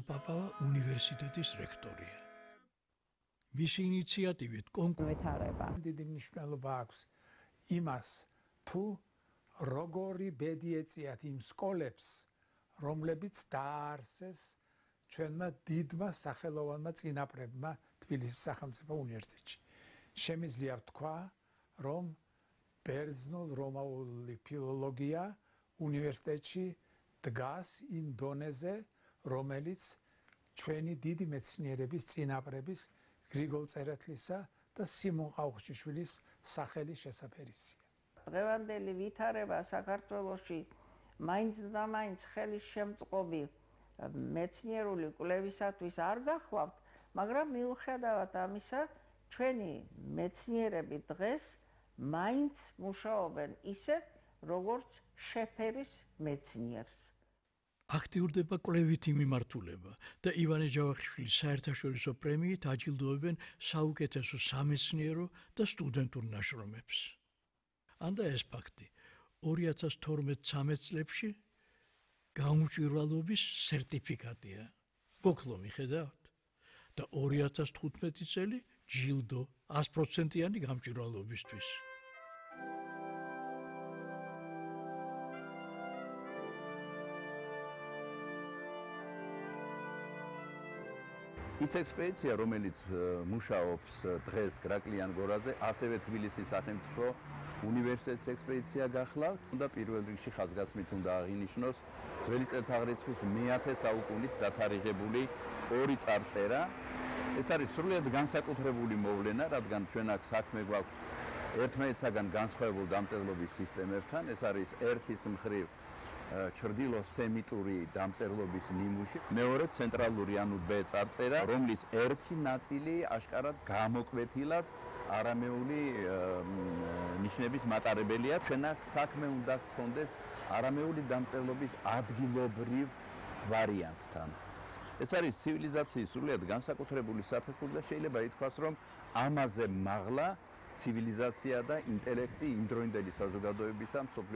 პაპავა უნივერსიტეტის რექტორია. მისი ინიციატივით კონკრეტულება დიდი მნიშვნელობა აქვს იმას, თუ როგორი ბედი ეწიათ იმ სკოლებს, რომლებიც დააარსეს ჩვენმა დიდმა სახელოვანმა წინაპრებმა თბილისის სახელმწიფო უნივერსიტეტში. შემიძლია ვთქვა, რომ ბერძნულ-რომაული ფილოლოგია უნივერსიტეტში დგას იმ დონეზე, რომელიც ჩვენი დიდი მეცნიერების წინაპრების გრიგოლ წერეთლისა და სიმონ ყაუხჩიშვილის სახელის შესაფერისია. დღევანდელი ვითარება საქართველოში მაინც და მაინც ხელის შემწყობი მეცნიერული კვლევისათვის არ გახლავთ, მაგრამ მიუხედავად ამისა, ჩვენი მეცნიერები დღეს მაინც მუშაობენ ისე, როგორც შეფერის მეცნიერს. აქტიურდება კვლევითი მიმართულება და ივანე ჯავახიშვილის საერთაშორისო პრემიით აჯილდოებენ საუკეთესო სამეცნიერო და სტუდენტურ ნაშრომებს. ანდა ეს ფაქტი 2012-13 წლებში გაუმჭვირვალობის სერტიფიკატია. მოკლო მიხედავთ და 2015 წელი ჯილდო 100%-იანი გამჭვირვალობისთვის. ის ექსპედიცია, რომელიც მუშაობს დღეს გრაკლიან გორაზე, ასევე თბილისის სახელმწიფო უნივერსიტეტის ექსპედიცია გახლავთ. და პირველ რიგში ხაზგასმით უნდა აღინიშნოს ძველი წელთაღრიცხვის მე-10 საუკუნით დათარიღებული ორი წარწერა. ეს არის სრულიად განსაკუთრებული მოვლენა, რადგან ჩვენ აქ საქმე გვაქვს ერთმანეთსაგან განსხვავებულ დამწერლობის სისტემებთან. ეს არის ერთის მხრივ ჩრდილო სემიტური დამწერლობის ნიმუში, მეორე ცენტრალური ანუ B წარწერა, რომლის ერთი ნაწილი აშკარად გამოკვეთილად არამეული ნიშნების მატარებელია. ჩვენ აქ საქმე უნდა გქონდეს არამეული დამწერლობის ადგილობრივ ვარიანტთან. ეს არის ცივილიზაციის სრულიად განსაკუთრებული საფეხური და შეიძლება ითქვას, რომ ამაზე მაღლა ცივილიზაცია და ინტელექტი იმდროინდელი საზოგადოებისა